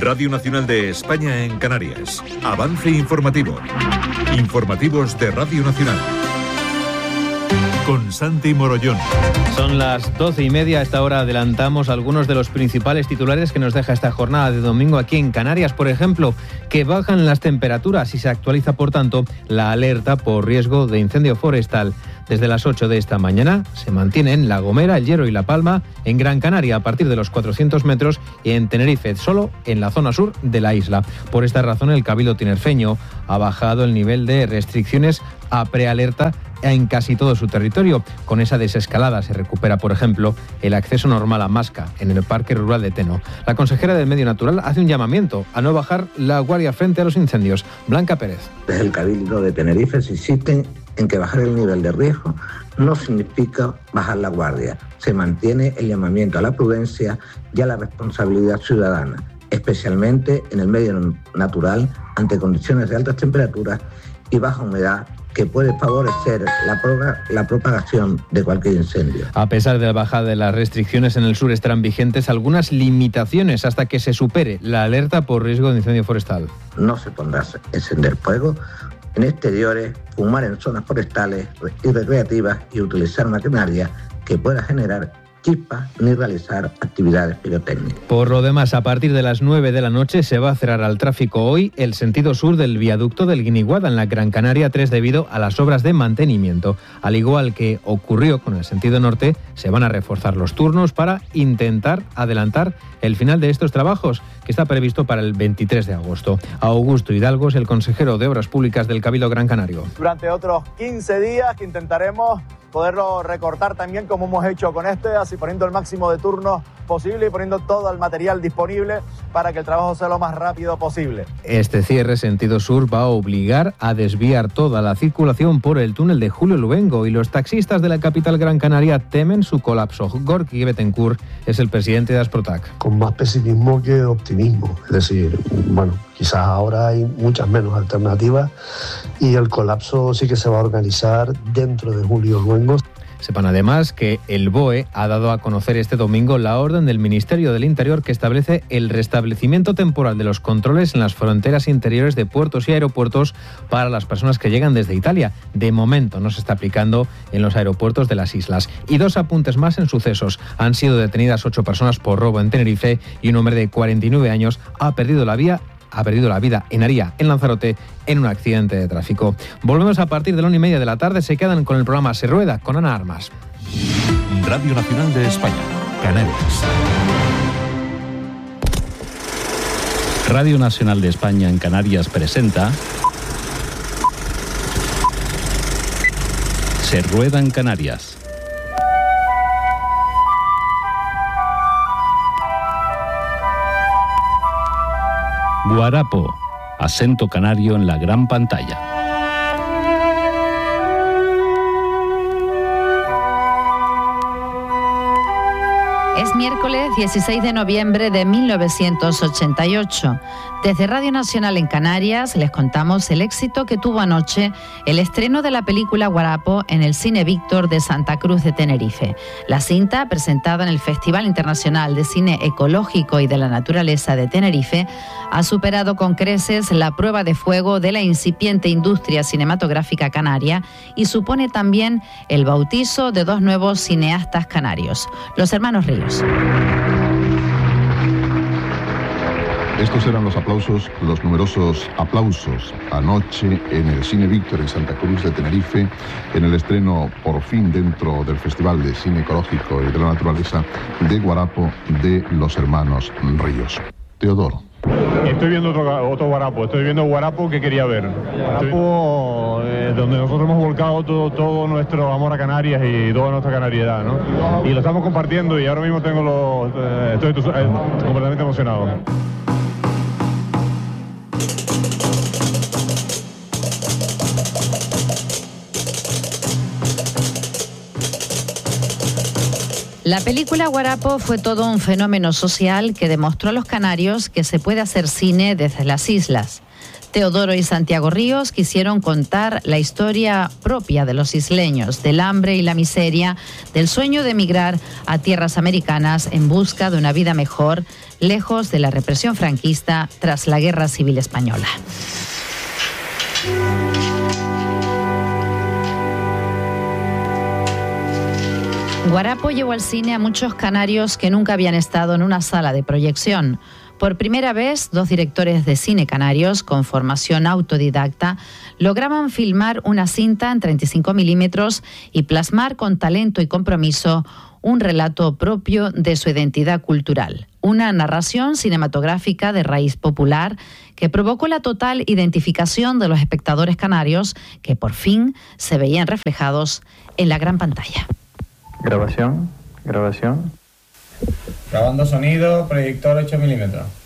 Radio Nacional de España en Canarias. Avance informativo. Informativos de Radio Nacional. Con Santi Morollón. Son las 12:30. A esta hora adelantamos algunos de los principales titulares que nos deja esta jornada de domingo aquí en Canarias. Por ejemplo, que bajan las temperaturas y se actualiza, por tanto, la alerta por riesgo de incendio forestal. Desde las 8 de esta mañana se mantienen La Gomera, El Hierro y La Palma en Gran Canaria a partir de los 400 metros y en Tenerife, solo en la zona sur de la isla. Por esta razón, el Cabildo tinerfeño ha bajado el nivel de restricciones a prealerta en casi todo su territorio. Con esa desescalada se recupera, por ejemplo, el acceso normal a Masca, en el Parque Rural de Teno. La consejera del Medio Natural hace un llamamiento a no bajar la guardia frente a los incendios. Blanca Pérez. Desde el Cabildo de Tenerife se insiste en que bajar el nivel de riesgo no significa bajar la guardia. Se mantiene el llamamiento a la prudencia y a la responsabilidad ciudadana, especialmente en el medio natural ante condiciones de altas temperaturas y baja humedad, que puede favorecer la propagación de cualquier incendio. A pesar de la bajada de las restricciones, en el sur estarán vigentes algunas limitaciones hasta que se supere la alerta por riesgo de incendio forestal. No se podrá encender fuego en exteriores, fumar en zonas forestales y recreativas y utilizar maquinaria que pueda generar chispas ni realizar actividades pirotécnicas. Por lo demás, a partir de las 9 de la noche se va a cerrar al tráfico hoy el sentido sur del viaducto del Guiniguada en la Gran Canaria 3 debido a las obras de mantenimiento. Al igual que ocurrió con el sentido norte, se van a reforzar los turnos para intentar adelantar el final de estos trabajos, que está previsto para el 23 de agosto. Augusto Hidalgo es el consejero de Obras Públicas del Cabildo Gran Canario. Durante otros 15 días que intentaremos poderlo recortar también como hemos hecho con este, así poniendo el máximo de turnos posible y poniendo todo el material disponible para que el trabajo sea lo más rápido posible. Este cierre sentido sur va a obligar a desviar toda la circulación por el túnel de Julio Luengo y los taxistas de la capital Gran Canaria temen su colapso. Gorky Betancourt es el presidente de Asprotac. Con más pesimismo que optimismo, es decir, bueno, quizás ahora hay muchas menos alternativas y el colapso sí que se va a organizar dentro de Julio Luengo. Sepan además que el BOE ha dado a conocer este domingo la orden del Ministerio del Interior que establece el restablecimiento temporal de los controles en las fronteras interiores de puertos y aeropuertos para las personas que llegan desde Italia. De momento no se está aplicando en los aeropuertos de las islas. Y 2 apuntes más en sucesos. Han sido detenidas 8 personas por robo en Tenerife y un hombre de 49 años ha perdido la vida en Aría, en Lanzarote, en un accidente de tráfico. Volvemos a partir de la 1:30 de la tarde. Se quedan con el programa Se Rueda con Ana Armas. Radio Nacional de España, Canarias. Radio Nacional de España en Canarias presenta Se Rueda en Canarias. Guarapo, acento canario en la gran pantalla. Es miércoles 16 de noviembre de 1988. Desde Radio Nacional en Canarias les contamos el éxito que tuvo anoche el estreno de la película Guarapo en el Cine Víctor de Santa Cruz de Tenerife. La cinta, presentada en el Festival Internacional de Cine Ecológico y de la Naturaleza de Tenerife, ha superado con creces la prueba de fuego de la incipiente industria cinematográfica canaria y supone también el bautizo de 2 nuevos cineastas canarios, los hermanos Ríos. Estos eran los aplausos, los numerosos aplausos anoche en el Cine Víctor en Santa Cruz de Tenerife, en el estreno por fin dentro del Festival de Cine Ecológico y de la Naturaleza de Guarapo de los hermanos Ríos. Teodoro. Estoy viendo otro Guarapo, estoy viendo Guarapo que quería ver. Guarapo donde nosotros hemos volcado todo nuestro amor a Canarias y toda nuestra canariedad, ¿no? Y lo estamos compartiendo y ahora mismo estoy completamente emocionado. La película Guarapo fue todo un fenómeno social que demostró a los canarios que se puede hacer cine desde las islas. Teodoro y Santiago Ríos quisieron contar la historia propia de los isleños, del hambre y la miseria, del sueño de emigrar a tierras americanas en busca de una vida mejor, lejos de la represión franquista tras la Guerra Civil Española. Guarapo llevó al cine a muchos canarios que nunca habían estado en una sala de proyección. Por primera vez, 2 directores de cine canarios con formación autodidacta lograban filmar una cinta en 35 milímetros y plasmar con talento y compromiso un relato propio de su identidad cultural. Una narración cinematográfica de raíz popular que provocó la total identificación de los espectadores canarios que por fin se veían reflejados en la gran pantalla. Grabación. Grabando sonido, proyector 8 milímetros.